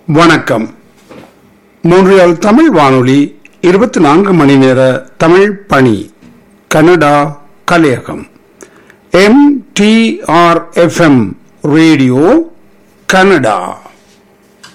வணக்கம். மோன்றியால் தமிழ் வானொலி 24 மணி நேர தமிழ் பணி. கனடா கலையகம். MTRFM radio Canada.